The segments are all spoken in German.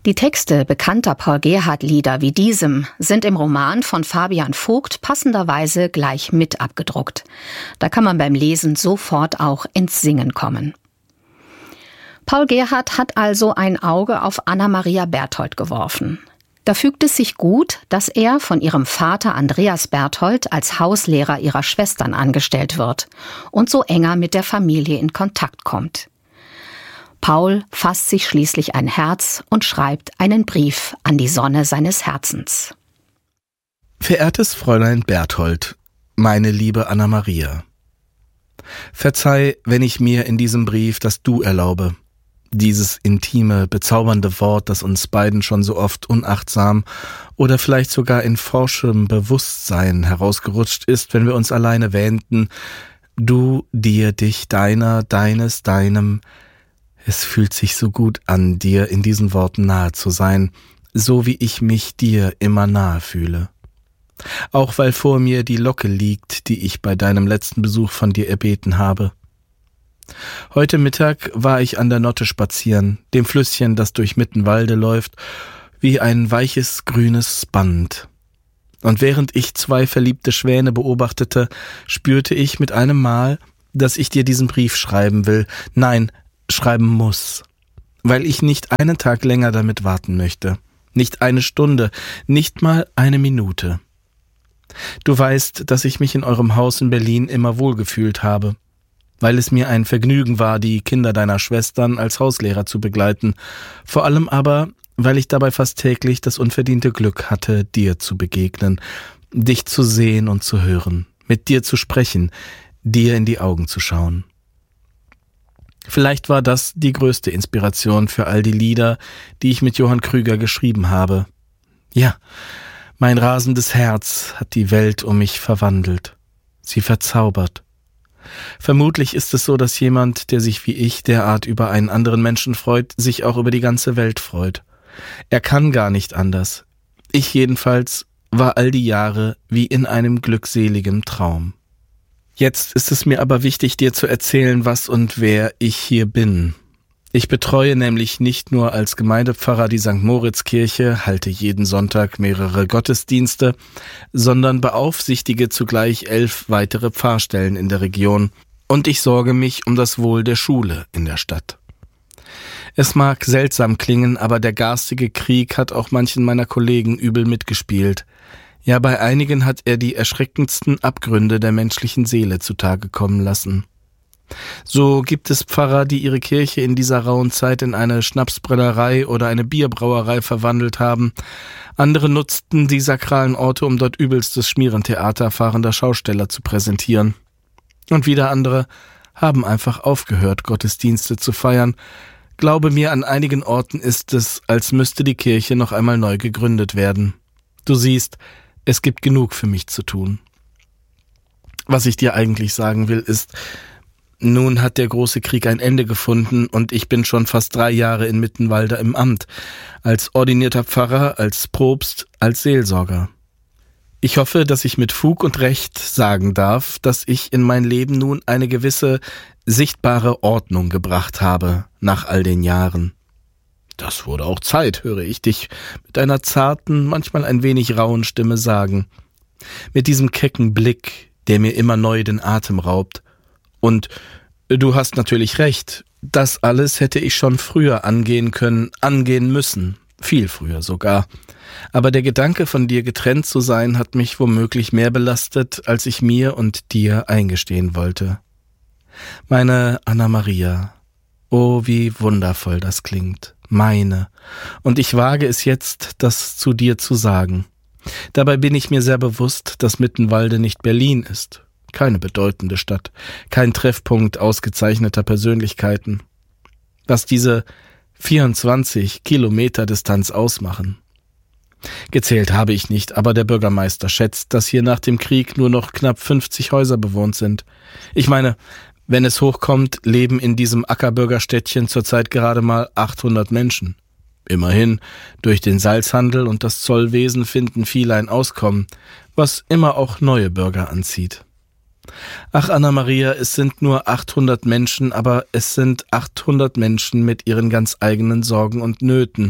Die Texte bekannter Paul-Gerhardt-Lieder wie diesem sind im Roman von Fabian Vogt passenderweise gleich mit abgedruckt. Da kann man beim Lesen sofort auch ins Singen kommen. Paul Gerhardt hat also ein Auge auf Anna-Maria Berthold geworfen. Da fügt es sich gut, dass er von ihrem Vater Andreas Berthold als Hauslehrer ihrer Schwestern angestellt wird und so enger mit der Familie in Kontakt kommt. Paul fasst sich schließlich ein Herz und schreibt einen Brief an die Sonne seines Herzens. Verehrtes Fräulein Berthold, meine liebe Anna-Maria. Verzeih, wenn ich mir in diesem Brief das Du erlaube. Dieses intime, bezaubernde Wort, das uns beiden schon so oft unachtsam oder vielleicht sogar in forschem Bewusstsein herausgerutscht ist, wenn wir uns alleine wähnten. Du, dir, dich, deiner, deines, deinem. Es fühlt sich so gut an, dir in diesen Worten nahe zu sein, so wie ich mich dir immer nahe fühle. Auch weil vor mir die Locke liegt, die ich bei deinem letzten Besuch von dir erbeten habe. Heute Mittag war ich an der Notte spazieren, dem Flüsschen, das durch Mittenwalde läuft, wie ein weiches grünes Band. Und während ich 2 verliebte Schwäne beobachtete, spürte ich mit einem Mal, dass ich dir diesen Brief schreiben will, nein, schreiben muss, weil ich nicht einen Tag länger damit warten möchte, nicht eine Stunde, nicht mal eine Minute. Du weißt, dass ich mich in eurem Haus in Berlin immer wohlgefühlt habe, weil es mir ein Vergnügen war, die Kinder deiner Schwestern als Hauslehrer zu begleiten, vor allem aber, weil ich dabei fast täglich das unverdiente Glück hatte, dir zu begegnen, dich zu sehen und zu hören, mit dir zu sprechen, dir in die Augen zu schauen. Vielleicht war das die größte Inspiration für all die Lieder, die ich mit Johann Krüger geschrieben habe. Ja, mein rasendes Herz hat die Welt um mich verwandelt, sie verzaubert. Vermutlich ist es so, dass jemand, der sich wie ich derart über einen anderen Menschen freut, sich auch über die ganze Welt freut. Er kann gar nicht anders. Ich jedenfalls war all die Jahre wie in einem glückseligen Traum. Jetzt ist es mir aber wichtig, dir zu erzählen, was und wer ich hier bin. Ich betreue nämlich nicht nur als Gemeindepfarrer die St. Moritz-Kirche, halte jeden Sonntag mehrere Gottesdienste, sondern beaufsichtige zugleich 11 weitere Pfarrstellen in der Region und ich sorge mich um das Wohl der Schule in der Stadt. Es mag seltsam klingen, aber der garstige Krieg hat auch manchen meiner Kollegen übel mitgespielt. Ja, bei einigen hat er die erschreckendsten Abgründe der menschlichen Seele zutage kommen lassen. So gibt es Pfarrer, die ihre Kirche in dieser rauen Zeit in eine Schnapsbrennerei oder eine Bierbrauerei verwandelt haben. Andere nutzten die sakralen Orte, um dort übelstes Schmierentheater fahrender Schausteller zu präsentieren. Und wieder andere haben einfach aufgehört, Gottesdienste zu feiern. Glaube mir, an einigen Orten ist es, als müsste die Kirche noch einmal neu gegründet werden. Du siehst, es gibt genug für mich zu tun. Was ich dir eigentlich sagen will, ist, nun hat der große Krieg ein Ende gefunden und ich bin schon fast 3 Jahre in Mittenwalde im Amt, als ordinierter Pfarrer, als Propst, als Seelsorger. Ich hoffe, dass ich mit Fug und Recht sagen darf, dass ich in mein Leben nun eine gewisse sichtbare Ordnung gebracht habe nach all den Jahren. Das wurde auch Zeit, höre ich dich mit einer zarten, manchmal ein wenig rauen Stimme sagen. Mit diesem kecken Blick, der mir immer neu den Atem raubt. Und du hast natürlich recht, das alles hätte ich schon früher angehen können, angehen müssen, viel früher sogar. Aber der Gedanke, von dir getrennt zu sein, hat mich womöglich mehr belastet, als ich mir und dir eingestehen wollte. Meine Anna-Maria, oh, wie wundervoll das klingt. Meine. Und ich wage es jetzt, das zu dir zu sagen. Dabei bin ich mir sehr bewusst, dass Mittenwalde nicht Berlin ist. Keine bedeutende Stadt, kein Treffpunkt ausgezeichneter Persönlichkeiten. Was diese 24 Kilometer Distanz ausmachen. Gezählt habe ich nicht, aber der Bürgermeister schätzt, dass hier nach dem Krieg nur noch knapp 50 Häuser bewohnt sind. Ich meine, wenn es hochkommt, leben in diesem Ackerbürgerstädtchen zurzeit gerade mal 800 Menschen. Immerhin, durch den Salzhandel und das Zollwesen finden viele ein Auskommen, was immer auch neue Bürger anzieht. Ach, Anna-Maria, es sind nur 800 Menschen, aber es sind 800 Menschen mit ihren ganz eigenen Sorgen und Nöten.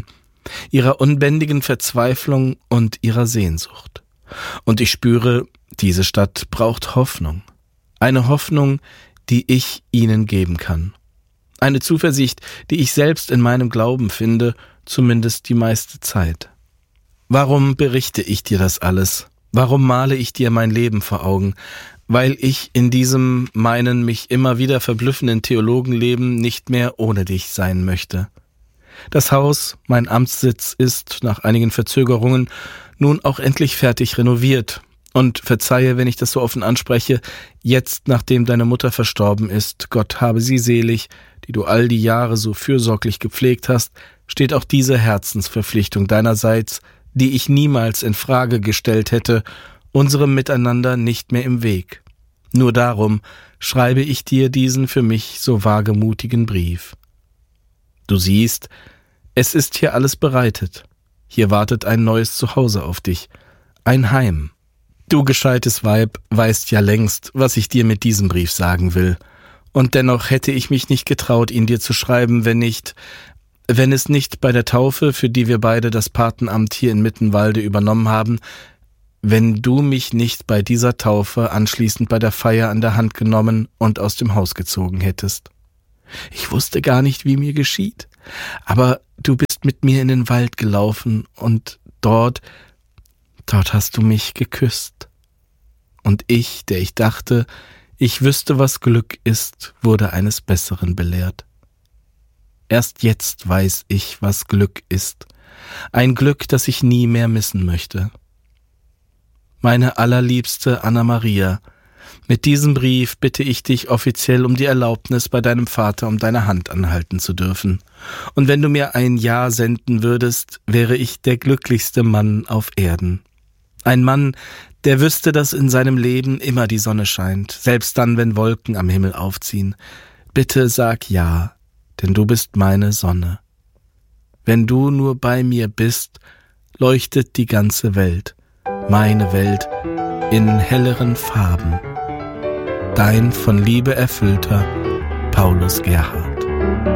ihrer unbändigen Verzweiflung und ihrer Sehnsucht. Und ich spüre, diese Stadt braucht Hoffnung. Eine Hoffnung, die ich ihnen geben kann. Eine Zuversicht, die ich selbst in meinem Glauben finde, zumindest die meiste Zeit. Warum berichte ich dir das alles? Warum male ich dir mein Leben vor Augen? Weil ich in diesem meinen mich immer wieder verblüffenden Theologenleben nicht mehr ohne dich sein möchte. Das Haus, mein Amtssitz, ist nach einigen Verzögerungen nun auch endlich fertig renoviert. Und verzeihe, wenn ich das so offen anspreche, jetzt, nachdem deine Mutter verstorben ist, Gott habe sie selig, die du all die Jahre so fürsorglich gepflegt hast, steht auch diese Herzensverpflichtung deinerseits, die ich niemals in Frage gestellt hätte, unserem Miteinander nicht mehr im Weg. Nur darum schreibe ich dir diesen für mich so wagemutigen Brief. Du siehst, es ist hier alles bereitet. Hier wartet ein neues Zuhause auf dich, ein Heim. Du gescheites Weib weißt ja längst, was ich dir mit diesem Brief sagen will. Und dennoch hätte ich mich nicht getraut, ihn dir zu schreiben, wenn es nicht bei der Taufe, für die wir beide das Patenamt hier in Mittenwalde übernommen haben, wenn du mich nicht bei dieser Taufe anschließend bei der Feier an der Hand genommen und aus dem Haus gezogen hättest. Ich wusste gar nicht, wie mir geschieht, aber du bist mit mir in den Wald gelaufen und dort hast du mich geküsst. Und ich, der ich dachte, ich wüsste, was Glück ist, wurde eines Besseren belehrt. Erst jetzt weiß ich, was Glück ist. Ein Glück, das ich nie mehr missen möchte. Meine allerliebste Anna-Maria, mit diesem Brief bitte ich dich offiziell um die Erlaubnis, bei deinem Vater um deine Hand anhalten zu dürfen. Und wenn du mir ein Ja senden würdest, wäre ich der glücklichste Mann auf Erden. Ein Mann, der wüsste, dass in seinem Leben immer die Sonne scheint, selbst dann, wenn Wolken am Himmel aufziehen. Bitte sag Ja, denn du bist meine Sonne. Wenn du nur bei mir bist, leuchtet die ganze Welt, meine Welt, in helleren Farben. Dein von Liebe erfüllter Paulus Gerhardt.